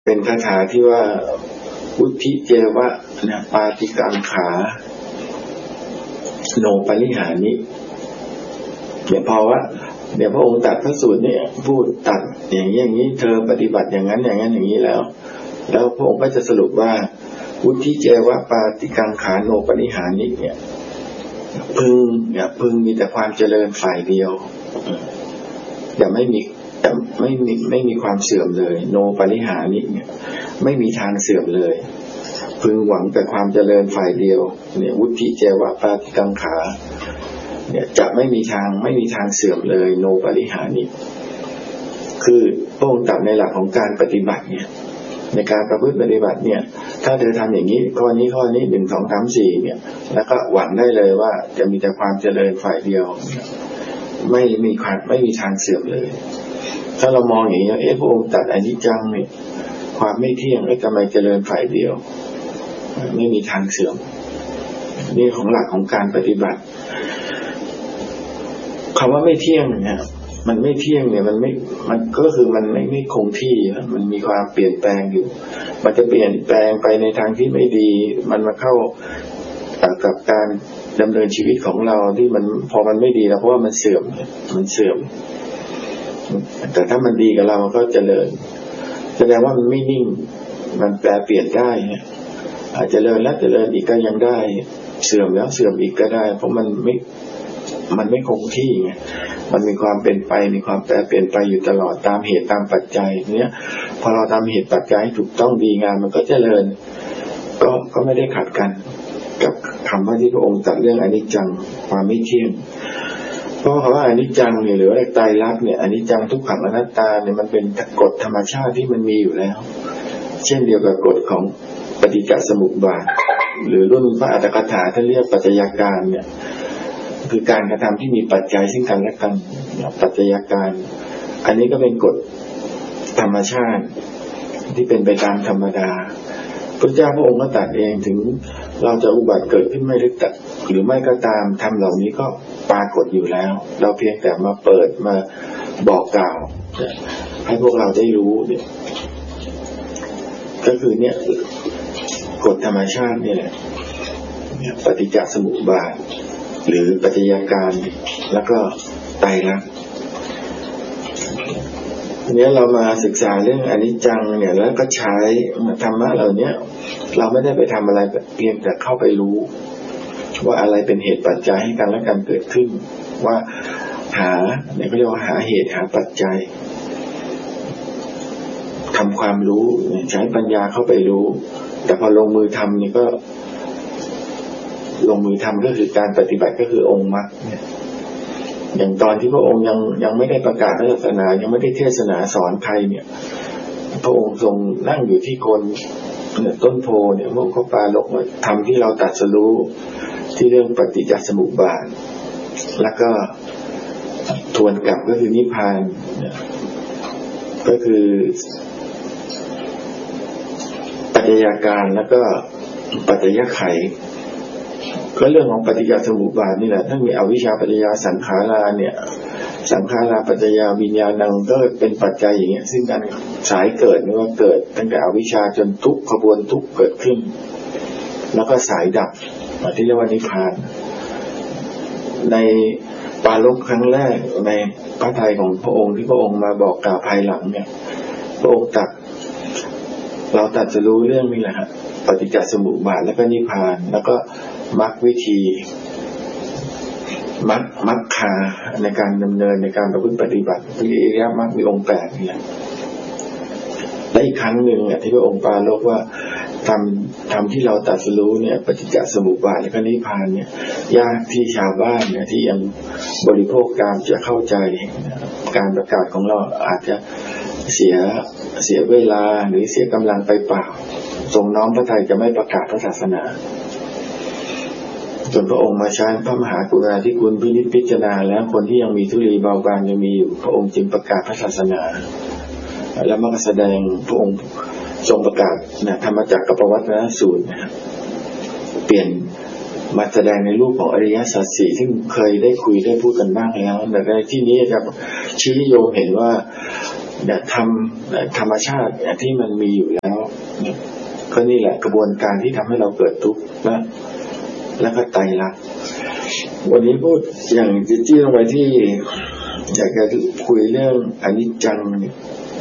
เป็นคาถาที่ว่าวุฒิเจวะนะปาติกังขาโนปริหานิเนี่ยพอว่าเดี๋ยวพระองค์ตัดพระสูตรเนี่ยพูดตัดอย่างนี้เธอปฏิบัติอย่างนั้นอย่างนั้นอย่างนี้แล้วพระองค์ก็จะสรุปว่าวุฒิเจวะปาติกังขาโนปริหานิเนี่ยพึงมีแต่ความเจริญฝ่ายเดียวอย่าไม่มีความเสื่อมเลยโนปริหานิเนี่ยไม่มีทางเสื่อมเลยพึงหวังแต่ความเจริญฝ่ายเดียวเนี่ยวุฒิเจวะปาติกังขาเนี่ยจะไม่มีทางเสื่อมเลยโนปริหานิคือพระองค์ตรัสในหลักของการปฏิบัติเนี่ยในการประพฤติปฏิบัติเนี่ยถ้าเธอทำอย่างนี้ข้อนี้1 2 3 4เนี่ยแล้วก็หวังได้เลยว่าจะมีแต่ความเจริญฝ่ายเดียวไม่มีทางเสื่อมเลยถ้าเรามองอย่างนี้พระองค์ตรัสอนิจจังเนี่ยความไม่เที่ยงทำไมเจริญฝ่ายเดียวไม่มีทางเสื่อมนี่ของหลักของการปฏิบัติคำว่าไม่เที่ยงเนี่ยมันไม่เที่ยงเนี่ยมันก็คือมันไม่คงที่มันมีความเปลี่ยนแปลงอยู่มันจะเปลี่ยนแปลงไปในทางที่ไม่ดีมันมาเข้ากับการดำเนินชีวิตของเราที่มันพอมันไม่ดีแล้วเพราะว่ามันเสื่อมแต่ถ้ามันดีกับเราก็เจริญแสดงว่ามันไม่นิ่งมันแปรเปลี่ยนได้อาจจะเจริญแล้วเจริญอีกก็ยังได้เสื่อมแล้วเสื่อมอีกก็ได้เพราะมันไม่คงที่ไงมันมีความเป็นไปมีความแปรเปลี่ยนไปอยู่ตลอดตามเหตุตามปัจจัยเนี้ยพอเราทำเหตุปัจจัยถูกต้องดีงามมันก็เจริญก็ไม่ได้ขัดกันกับคำว่าที่พระองค์ตรัสเรื่องอนิจจังความไม่เที่ยงเพราะคำว่าอนิจจังเนี่ยหรือว่าไตรลักษณ์เนี่ยอนิจจังทุกขังอนัตตาเนี่ยมันเป็นกฎธรรมชาติที่มันมีอยู่แล้วเช่นเดียวกับกฎของปฏิจจสมุปบาทหรือรุ่นพระอัตถกถาท่านเรียกปัจจัยการเนี่ยคือการกระทำที่มีปัจจัยซึ่งกันและกันปัจจัยการอันนี้ก็เป็นกฎธรรมชาติที่เป็นไปตามธรรมดาพระเจ้าพระองค์ก็ตรัสเองถึงเราจะอุบัติเกิดขึ้นไม่ได้ตัดหรือไม่ก็ตามธรรมเหล่านี้ก็ปรากฏอยู่แล้วเราเพียงแต่มาเปิดมาบอกกล่าวให้พวกเราได้รู้เนี่ยก็คือเนี่ยกฎธรรมชาตินี่แหละปฏิจจสมุปบาทหรือปัจจัยการแล้วก็ไตรลักษณ์เนี่ยเรามาศึกษาเรื่องอนิจจังเนี่ยแล้วก็ใช้ธรรมะเหล่านี้เราไม่ได้ไปทำอะไรเพียงแต่เข้าไปรู้ว่าอะไรเป็นเหตุปัจจัยให้กันและกันเกิดขึ้นว่าเนี่ยเขาเรียกว่าหาเหตุหาปัจจัยทำความรู้ใช้ปัญญาเข้าไปรู้แต่พอลงมือทำนี่ก็ลงมือทำก็คือการปฏิบัติก็คือองค์มรรคเนี่ยอย่างตอนที่พระองค์ยังไม่ได้ประกาศศาสนายังไม่ได้เทศนาสอนใครเนี่ยพระองค์ทรงนั่งอยู่ที่โคนต้นโพเนี่ยพระองค์ก็ปรารภว่าธรรมที่เราตรัสรู้ที่เรื่องปฏิจจสมุปบาทแล้วก็ทวนกลับก็คือนิพพานก็คือปัจจัยการแล้วก็ปัจจัยไขก็เรื่องของปฏิจจสมุปบาทนี่แหละถ้ามีอวิชชาปัจจยาสังขาราเนี่ยสังขาราปัจจยาวิญญาณังก็เป็นปัจจัยอย่างเงี้ยซึ่งการสายเกิดนี่ว่าเกิดตั้งแต่อวิชชาจนทุกขบวนทุกเกิดขึ้นแล้วก็สายดับที่เรียกว่านิพพานในปาลบครั้งแรกในพระทัยของพระองค์ที่พระองค์มาบอกกล่าวภายหลังเนี่ยพระองค์เราตัดจะรู้เรื่องนี้แหละฮะปฏิจจสมุปบาทแล้วก็นิพพานแล้วก็มรรควิธีมรรคาในการดำเนินในการประพฤติปฏิบัติที่อริยมรรคมีองค์8นี่แหละและอีกครั้งหนึ่งที่พระองค์ปรารภว่าทำที่เราตรัสรู้เนี่ยปฏิจจสมุปบาทและก็นิพพานเนี่ยยากที่ชาวบ้านเนี่ยที่ยังบริโภคการจะเข้าใจการประกาศของเราอาจจะเสียเวลาหรือเสียกำลังไปเปล่าทรงน้อมพระทัยจะไม่ประกาศพระศาสนาจนพระองค์มาใช้พระมหากรุณาธิคุณพินิจพิจารณาแล้วคนที่ยังมีทุลีเบาบางยังมีอยู่พระองค์จึงประกาศพระศาสนาแล้วมาแสดงพระองค์ทรงประกาศธรรมจักรกับปวัตนสูตรนะครับเปลี่ยนมาแสดงในรูปของอริยสัจสี่ซึ่งเคยได้คุยได้พูดกันบ้างแล้วแต่ในที่นี้จะชี้โยงเห็นว่าธรรมชาติที่มันมีอยู่แล้วก็นี่แหละกระบวนการที่ทำให้เราเกิดทุกข์แล้วก็ไตรลักษณ์วันนี้พูดอย่างจี้ลงไปที่อยากจะคุยเรื่องอนิจจังเนี่ย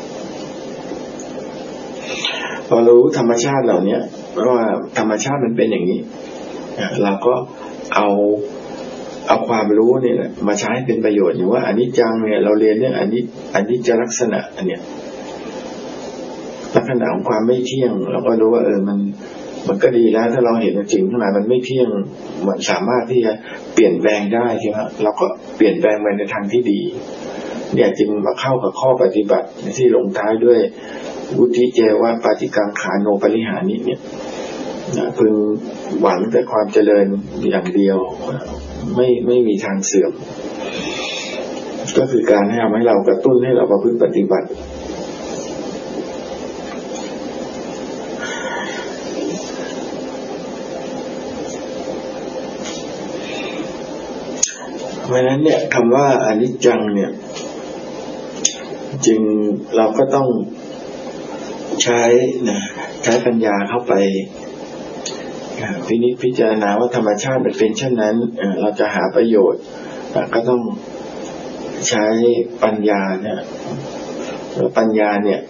พอเรารู้ธรรมชาติเหล่านี้ว่าธรรมชาติมันเป็นอย่างนี้เราก็เอาความรู้นี่แหละมาใช้เป็นประโยชน์อย่างว่าอนิจจังเนี่ยเราเรียนเรื่องอนิจจลักษณะอันเนี้ยลักษณะของความไม่เที่ยงเราก็รู้ว่ามันก็ดีแล้วถ้าเราเห็นจริงข้างในมันไม่เที่ยงมันสามารถที่จะเปลี่ยนแปลงได้ใช่ไหมเราก็เปลี่ยนแปลงไปในทางที่ดีเนี่ยจึงมาเข้ากับข้อปฏิบัติที่ลงท้ายด้วยวุฒิเจวะปาติกังขาโนปริหานิเนี่ยพึงหวังแต่ความเจริญอย่างเดียวไม่มีทางเสื่อมก็คือการทำให้เรากระตุ้นให้เราประพฤติปฏิบัติเพราะฉะนั้นเนี่ยคำว่าอนิจจังเนี่ยจึงเราก็ต้องใช้ปัญญาเข้าไปพินิจพิจารณาว่าธรรมชาติมันเป็นเช่นนั้นเราจะหาประโยชน์ก็ต้องใช้ปัญญาเนี่ยปัญญาเนี่ย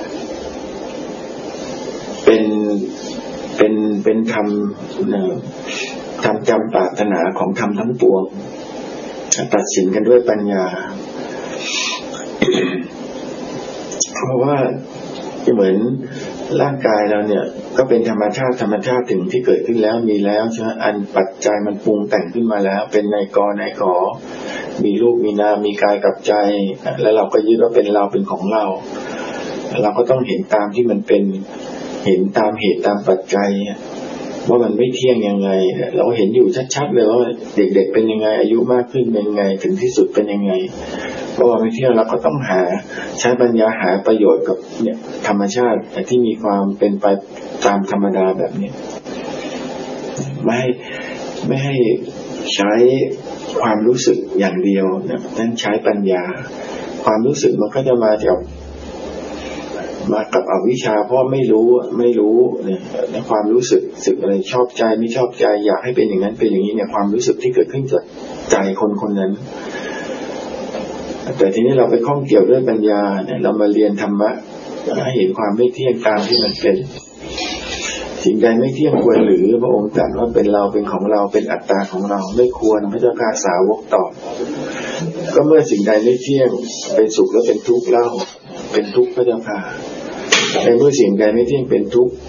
เป็นธรรมจำปรารถนาของธรรมทั้งปวงตัดสินกันด้วยปัญญา เพราะว่าเหมือนร่างกายเราเนี่ยก็เป็นธรรมชาติถึงที่เกิดขึ้นแล้วมีแล้วใช่ไหมอันปัจจัยมันปรุงแต่งขึ้นมาแล้วเป็นในกอมีรูปมีนามมีกายกับใจแล้วเราก็ยึดว่าเป็นเราเป็นของเราเราก็ต้องเห็นตามที่มันเป็นเห็นตามเหตุตามปัจจัยว่ามันไม่เที่ยงยังไงเราเห็นอยู่ชัดๆเลยว่าเด็กๆเป็นยังไงอายุมากขึ้นเป็นยังไงถึงที่สุดเป็นยังไงเพราะว่าไม่เที่ยงเราก็ต้องใช้ปัญญาหาประโยชน์กับเนี่ยธรรมชาติที่มีความเป็นไปตามธรรมดาแบบนี้ไม่ให้ใช้ความรู้สึกอย่างเดียวนะต้องใช้ปัญญาความรู้สึกมันก็จะมากับอวิชชาเพราะไม่รู้เนี่ยความรู้สึกอะไรชอบใจไม่ชอบใจอยากให้เป็นอย่างนั้นเป็นอย่างนี้เนี่ยความรู้สึกที่เกิดขึ้นจากใจคนนั้นแต่ทีนี้เราไปข้องเกี่ยวด้วยปัญญาเนี่ยเรามาเรียนธรรมะให้เห็นความไม่เที่ยงตามที่มันเป็นสิ่งใดไม่เที่ยงควรหรือพระองค์ตรัสว่าเป็นเราเป็นของเราเป็นอัตตาของเราไม่ควรพระเจ้าข้าสาวกตอบก็เมื่อสิ่งใดไม่เที่ยงเป็นสุขแล้วเป็นทุกข์เล่าเป็นทุกข์พระเจ้าข้าในเมื่อสิ่งใดไม่เที่ยงเป็นทุกข์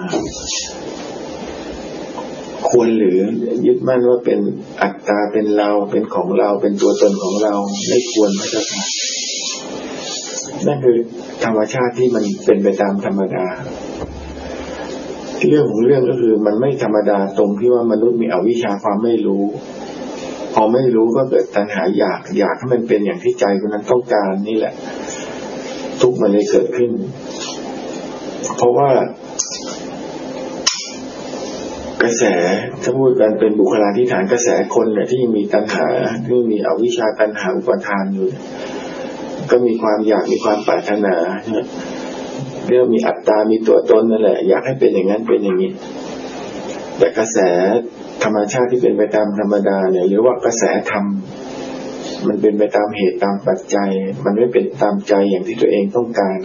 ควรหรือยึดมั่นว่าเป็นอัตตาเป็นเราเป็นของเราเป็นตัวตนของเราไม่ควรพระเจ้าค่ะนั่นคือธรรมชาติที่มันเป็นไปตามธรรมดาเรื่องของเรื่องก็คือมันไม่ธรรมดาตรงที่ว่ามนุษย์มีอวิชชาความไม่รู้พอไม่รู้ก็เกิดตัณหาอยากให้มันเป็นอย่างที่ใจคนนั้นต้องการนี่แหละทุกข์มันเลยเกิดขึ้นเพราะว่ากระแสถ้าพูดกันเป็นบุคลาธิฐานกระแสคนเนี่ยที่มีตัณหาที่มีอวิชชาตัณหาอุปาทานอยู่ก็มีความอยากมีความปรารถนาเรียกมีอัตตามีตัวตนนั่นแหละอยากให้เป็นอย่างนั้นเป็นอย่างนี้แต่กระแสธรรมชาติที่เป็นไปตามธรรมดาเนี่ยหรือว่ากระแสธรรมมันเป็นไปตามเหตุตามปัจจัยมันไม่เป็นตามใจอย่างที่ตัวเองต้องการ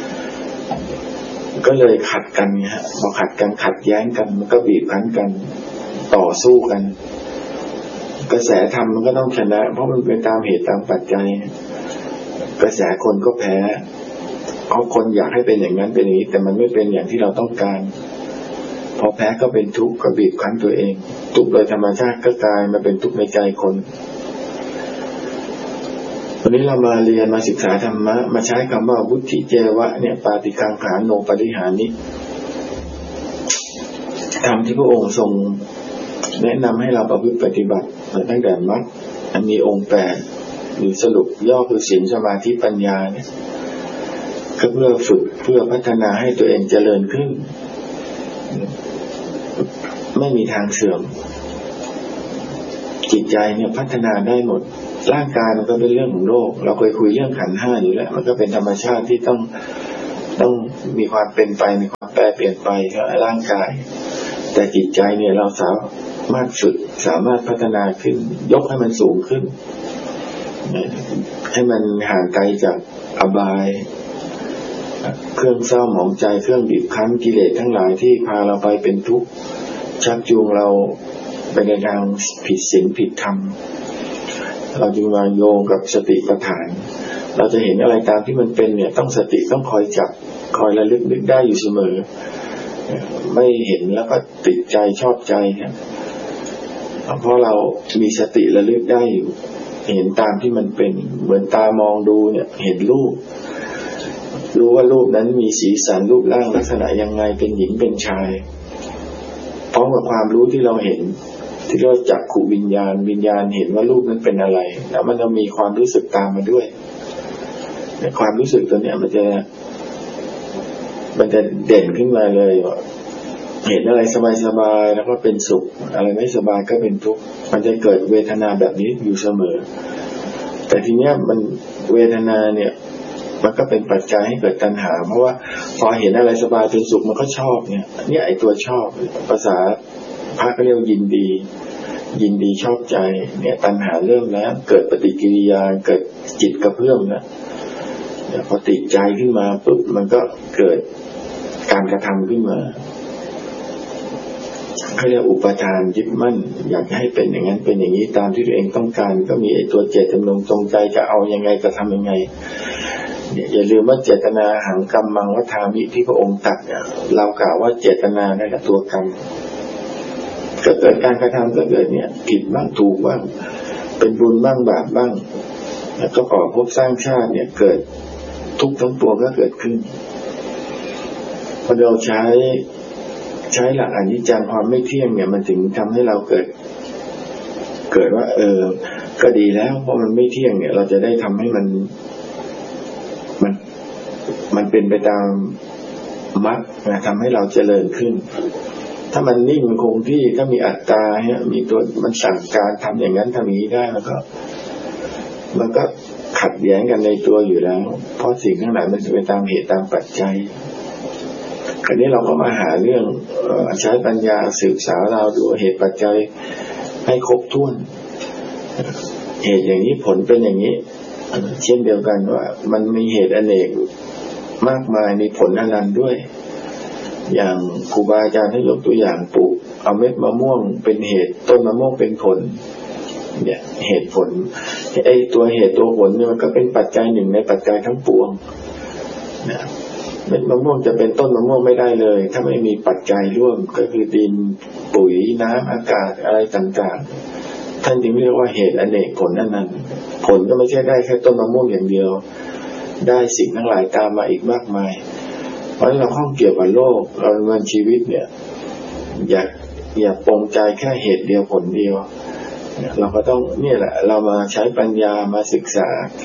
ก็เลยขัดกันฮะพอขัดกันขัดแย้งกันมันก็บีบคั้นกันต่อสู้กันกระแสธรรมมันก็ต้องชนะเพราะมันเป็นตามเหตุตามปัจจัยกระแสคนก็แพ้เขาคนอยากให้เป็นอย่างนั้นเป็นอย่างนี้แต่มันไม่เป็นอย่างที่เราต้องการพอแพ้ก็เป็นทุกข์ก็บีบคั้นตัวเองทุกข์โดยธรรมชาติก็กลายมาเป็นทุกข์ในใจคนวันนี้เรามาเรียนมาศึกษาธรรมะมาใช้คำว่าวุฒิเจวะเนี่ยปาติกังขาโนปริหานิธรรมที่พระองค์ทรงแนะนำให้เราประพฤติปฏิบัติมาตั้งแต่มรรคอันมีองค์8หรือสรุปย่อคือศีลสมาธิปัญญาเนี่ยก็เพื่อฝึกเพื่อพัฒนาให้ตัวเองเจริญขึ้นไม่มีทางเสื่อมจิตใจเนี่ยพัฒนาได้หมดร่างกายมันก็เป็นเรื่องของโลกเราเคยคุยเรื่องขันธ์ห้าอยู่แล้วมันก็เป็นธรรมชาติที่ต้องมีความเป็นไปมีความแปรเปลี่ยนไปของร่างกายแต่จิตใจเนี่ยเราสามารถพัฒนาขึ้นยกให้มันสูงขึ้นให้มันห่างไกลจากอบายเครื่องเศร้าหมองใจเครื่องบีบคั้นกิเลสทั้งหลายที่พาเราไปเป็นทุกข์ชักจูงเราไปในทางผิดศีลผิดธรรมเราจึงมาโยงกับสติปัฏฐานเราจะเห็นอะไรตามที่มันเป็นเนี่ยต้องสติต้องคอยจับคอยระลึกนึกได้อยู่เสมอไม่เห็นแล้วก็ติดใจชอบใจครับเพราะเรามีสติระลึกได้อยู่เห็นตามที่มันเป็นเหมือนตามองดูเนี่ยเห็นรูปรู้ว่ารูปนั้นมีสีสันรูปร่างลักษณะยังไงเป็นหญิงเป็นชายพร้อมกับความรู้ที่เราเห็นที่เราจักขุวิญญาณเห็นว่ารูปนั้นเป็นอะไรแล้วมันจะมีความรู้สึกตามมาด้วยในความรู้สึกตัวเนี้ยมันจะเด่นขึ้นมาเลยว่าเห็นอะไรสบายๆแล้วก็เป็นสุขอะไรไม่สบายก็เป็นทุกข์มันจะเกิดเวทนาแบบนี้อยู่เสมอแต่ทีเนี้ยมันเวทนาเนี่ยมันก็เป็นปัจจัยให้เกิดตัณหาเพราะว่าพอเห็นอะไรสบายเป็นสุขมันก็ชอบเนี่ยไอ้ตัวชอบภาษาพระก็เรียกยินดีชอบใจเนี่ยตัณหาเริ่มแล้วเกิดปฏิกิริยาเกิดจิตกระเพื่อมนะพอติดใจขึ้นมาปุ๊บมันก็เกิดการกระทำขึ้นมาเขาเรียกอุปทานยึดมั่นอยากให้เป็นอย่างนั้นเป็นอย่างนี้ตามที่ตัวเองต้องการก็มีไอ้ตัวเจตจำนงจงใจจะเอายังไงจะทำยังไงอย่าลืมว่าเจตนาหังกัมมังวัฏามิที่พระองค์ตรัสเนี่ยเรากล่าวว่าเจตนานั่นแหละตัวกรรมก็เกิดการกระทำก็เกิดเนี่ยผิดบ้างถูกบ้างเป็นบุญบ้างบาปบ้างแล้วก็ก่อภพสร้างชาติเนี่ยเกิดทุกข์ทั้งปวงก็เกิดขึ้นพอเราใช้หลักอนิจจังความไม่เที่ยงเนี่ยมันถึงทำให้เราเกิดว่าก็ดีแล้วเพราะมันไม่เที่ยงเนี่ยเราจะได้ทำให้มันเป็นไปตามมรรคนะทำให้เราเจริญขึ้นถ้ามันนิ่งมันคงที่ถ้ามีอัตตาเนี่ยมีตัวมันสั่งการทำอย่างนั้นทำอย่างนี้ได้มันก็ขัดแย้งกันในตัวอยู่แล้วเพราะสิ่งทั้งหลายมันเป็นตามเหตุตามปัจจัยคราวนี้เราก็มาหาเรื่องใช้ปัญญาสืบสาวเราดูเหตุปัจจัยให้ครบถ้วนเหตุอย่างนี้ผลเป็นอย่างนี้เช่นเดียวกันว่ามันมีเหตุอเนกมากมายมีผลอนันต์ด้วยอย่างครูบาอาจารย์ให้ยกตัวอย่างปลูกเอาเม็ดมะม่วงเป็นเหตุต้นมะม่วงเป็นผลเนี่ยเหตุผลไอ้ตัวเหตุตัวผลเนี่ยมันก็เป็นปัจจัยหนึ่งในปัจจัยทั้งปวงนะเม็ดมะม่วงจะเป็นต้นมะม่วงไม่ได้เลยถ้าไม่มีปัจจัยร่วมก็คือดินปุ๋ยน้ำอากาศอะไรต่างๆท่านจึงเรียกว่าเหตุอเนกผลอนันต์ผลก็ไม่ใช่ได้แค่ต้นมะม่วงอย่างเดียวได้สิ่งทั้งหลายตามมาอีกมากมายเพราะเราข้องเกี่ยวกับโลกเราดำเนินชีวิตเนี่ยอย่าปรงใจแค่เหตุเดียวผลเดียวเราก็ต้องเนี่ยแหละเรามาใช้ปัญญามาศึกษา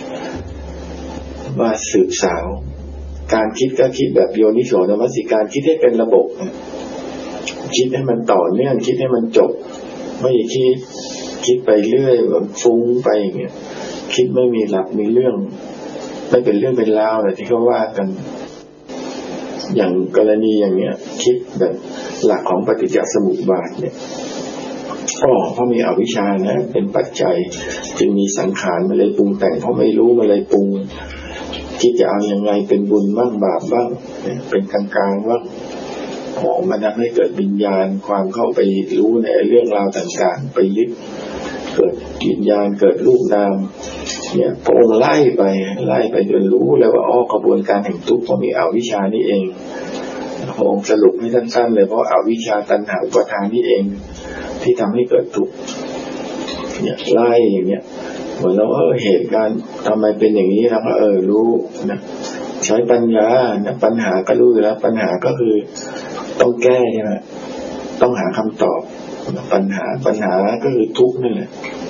มาสืบสาวการคิดก็คิดแบบโยนิโสมนสิการคิดให้เป็นระบบคิดให้มันต่อเนื่องคิดให้มันจบไม่คิดไปเรื่อยแบบฟุ้งไปอย่างเงี้ยคิดไม่มีหลักมีเรื่องไม่เป็นเรื่องเป็นราวอะไรที่เขาว่ากันอย่างกรณีอย่างเนี้ยคิดแบบหลักของปฏิจจสมุปบาทเนี่ยเพราะมีอวิชชานะเป็นปัจจัยจึงมีสังขารมันเลยปรุงแต่งเพราะไม่รู้มันเลยปรุงคิดจะเอายังไงเป็นบุญบ้างบาปบ้างเป็นกลางๆบ้างมันทำให้เกิดวิญญาณความเข้าไปรู้ในเรื่องราวต่างๆไปยึดเกิดวิญญาณเกิดรูปนามเนี่ยพระองค์ไล่ไปจนรู้แล้วว่ากระบวนการแห่งทุกข์เพราะมีอวิชชานี่เองพระองค์สรุปให้สั้นๆเลยเพราะอวิชชาตัณหาอุปาทานนี่เองที่ทำให้เกิดทุกข์เนี่ยไล่อย่างเงี้ยเหมือนเราเหตุการณ์ทำไมเป็นอย่างนี้เราก็รู้นะใช้ปัญญาเนี่ยปัญหาก็รู้อยู่แล้วปัญหาก็คือต้องแก้ใช่ไหมต้องหาคำตอบปัญหาก็คือทุกข์นั่นแหละ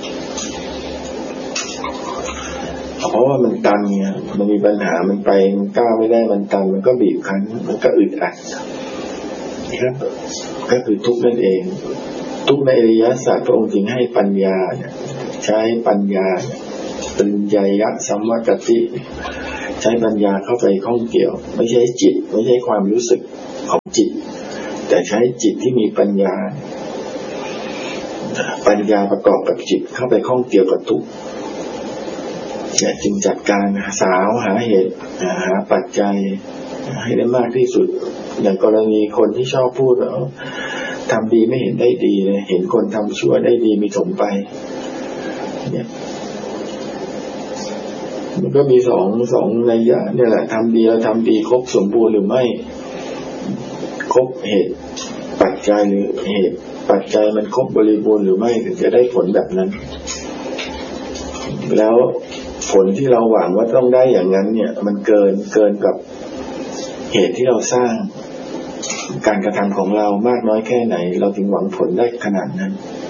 เพราะว่ามันตันไงมันมีปัญหามันไปมันก้าวไม่ได้มันตันมันก็บีบคั้นมันก็อึดอัดนี่ครับก็คือทุกข์นั่นเองทุกในอริยสัจพระองค์จึงให้ปัญญาเนี่ยใช้ปัญญาปริญญายะสัมวกติใช้ปัญญาเข้าไปข้องเกี่ยวไม่ใช่จิตไม่ใช่ความรู้สึกของจิตแต่ใช้จิตที่มีปัญญาประกอบกับจิตเข้าไปข้องเกี่ยวกับทุกข์จึงจัดการสาวหาเหตุหาปัจจัยให้ได้มากที่สุดอย่างกรณีคนที่ชอบพูดว่าทำดีไม่เห็นได้ดีเลยเห็นคนทำชั่วได้ดีมีถมไปเนี่ยมันก็มีสองนัยยะเนี่ยแหละทำดีแล้วทำดีครบสมบูรณ์หรือไม่ครบเหตุปัจจัยหรือเหตุปัจจัยมันครบบริบูรณ์หรือไม่ถึงจะได้ผลแบบนั้นแล้วผลที่เราหวังว่าต้องได้อย่างนั้นเนี่ยมันเกินกับเหตุที่เราสร้างการกระทำของเรามากน้อยแค่ไหนเราถึงหวังผลได้ขนาดนั้น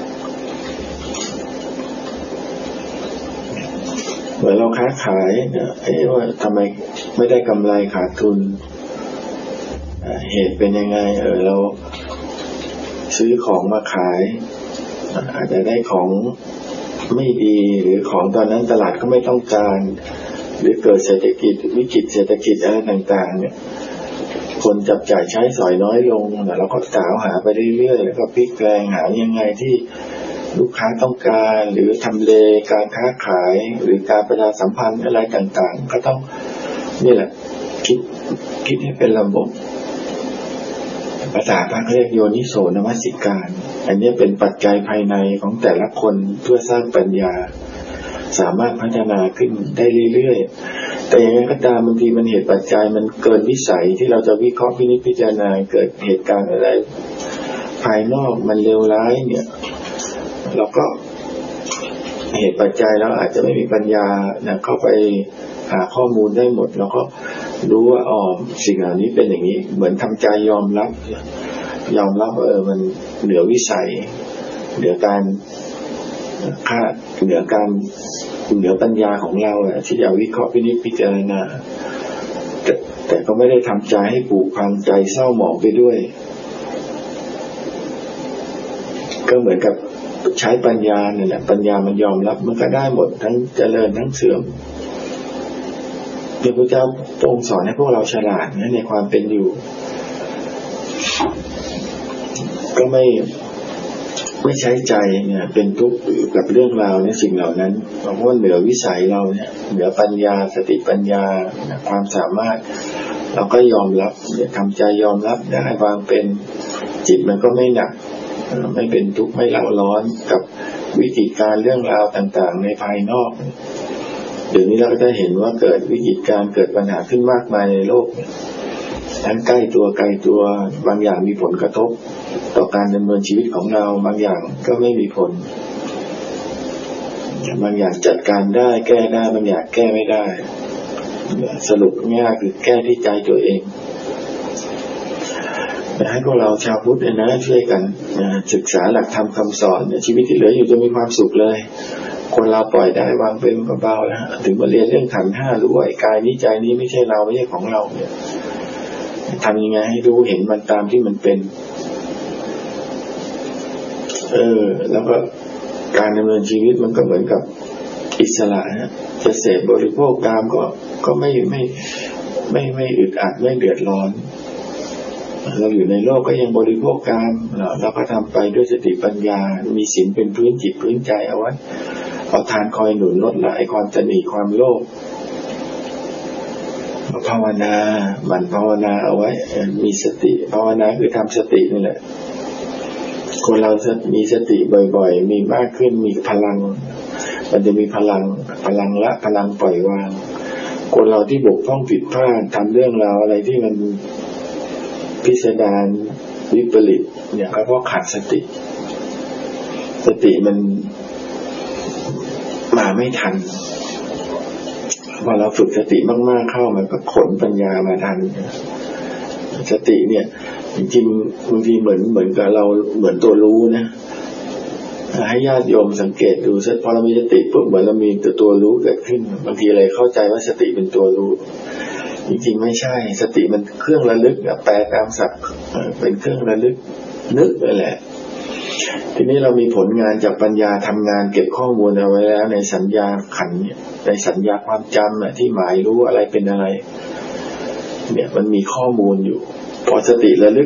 เหมือนเราค้าขายเนี่ยว่าทำไมไม่ได้กำไรขาดทุนเหตุเป็นยังไงเราซื้อของมาขายอาจจะได้ของไม่ดีหรือของตอนนั้นตลาดก็ไม่ต้องการหรือเกิดเศรษฐกิจวิกฤตเศรษฐกิจอะไรต่างๆเนี่ยคนจับจ่ายใช้สอยน้อยลงเราก็สาวหาไปเรื่อยๆแล้วก็พลิกแปลงหายังไงที่ลูกค้าต้องการหรือทำเลการค้าขายหรือการประชาสัมพันธ์อะไรต่างๆก็ต้องนี่แหละคิดให้เป็นระบบภาษาพระเรียกโยนิโสนมัสสิการอันนี้เป็นปัจจัยภายในของแต่ละคนเพื่อสร้างปัญญาสามารถพัฒนาขึ้นได้เรื่อยๆแต่อย่างไรก็ตามบางทีมันเหตุปัจจัยมันเกินวิสัยที่เราจะวิเคราะห์พิจารณาเกิดเหตุการณ์อะไรภายนอกมันเลวร้ายเนี่ยเราก็เหตุปัจจัยเราอาจจะไม่มีปัญญาเข้าไปหาข้อมูลได้หมดแล้วก็รู้ว่าสิ่งเหล่านี้เป็นอย่างนี้เหมือนทำใจยอมรับมันเหนือวิสัยเหนือการเหนือปัญญาของเราที่จะวิเคราะห์พิจารณาแต่ก็ไม่ได้ทำใจให้ผูกพันใจเศร้าหมองไปด้วยก็เหมือนกับใช้ปัญญาเนี่ยแหละปัญญามันยอมรับมันก็ได้หมดทั้งเจริญทั้งเสื่อมพระพุทธเจ้าทรงสอนให้พวกเราฉลาดในความเป็นอยู่ก็ไม่ใช้ใจเนี่ยเป็นทุกข์กับเรื่องราวเนี่ยสิ่งเหล่านั้นเพราะว่าเหนือวิสัยเราเนี่ยเหนือปัญญาสติปัญญาความสามารถเราก็ยอมรับทำใจยอมรับได้วางเป็นจิตมันก็ไม่หนักไม่เป็นทุกข์ไม่เล่าร้อนกับวิกฤตการเรื่องราวต่างๆในภายนอกเดี๋ยวนี้เราก็จะเห็นว่าเกิดวิกฤตการเกิดปัญหาขึ้นมากมายในโลกทั้งใกล้ตัวไกลตัวบางอย่างมีผลกระทบต่อการดำเนินชีวิตของเราบางอย่างก็ไม่มีผลบางอย่างจัดการได้แก้ได้บางอย่างแก้ไม่ได้สรุปง่ายคือแก้ที่ใจตัวเองให้พวกเราชาวพุทธนะช่วยกันศึกษาหลักธรรมคำสอนชีวิตที่เหลืออยู่จะมีความสุขเลยคนเราปล่อยได้วางเป็นเบาๆแล้วถึงมาเรียนเรื่องขันธ์ห้ารู้ว่ากายนี้ใจนี้ไม่ใช่เราไม่ใช่ของเราเนี่ยทำยังไงให้รู้เห็นมันตามที่มันเป็นแล้วก็การดำเนินชีวิตมันก็เหมือนกับอิสระนะจะเสพบริโภคกามก็ไม่อึดอัดไม่เดือดร้อนเราอยู่ในโลกก็ยังบริโภคกามเราก็ทำไปด้วยสติปัญญามีศีลเป็นพื้นจิตพื้นใจเอาไว้เอาทานคอยหนุนลดละความตนีความโลภภาวนาหมั่นภาวนาเอาไว้มีสติภาวนาคือทำสตินี่แหละคนเราจะมีสติบ่อยๆมีมากขึ้นมีพลังมันจะมีพลังละพลังปล่อยวางคนเราที่บกพร่องผิดพลาดทำเรื่องราวอะไรที่มันพิสดารวิปริตเนี่ยก็เพราะขาดสติมันมาไม่ทันพอเราฝึกสติมากๆเข้ามันก็ขนปัญญามาทันสติเนี่ยจริงๆบางทีเหมือนกับเราเหมือนตัวรู้นะให้ญาติโยมสังเกตดูพอเรามีสติปุ๊บเหมือนเรามีตัวรู้เกิดขึ้นบางทีอะไรเข้าใจว่าสติเป็นตัวรู้จริงๆไม่ใช่สติมันเครื่องระลึกแปลตามศัพท์เป็นเครื่องระลึกนึกไปแหละทีนี้เรามีผลงานจากปัญญาทำงานเก็บข้อมูลเอาไว้แล้วในสัญญาขันธ์เนี่ยในสัญญาความจำที่หมายรู้อะไรเป็นอะไรเนี่ยมันมีข้อมูลอยู่พอสติระลึก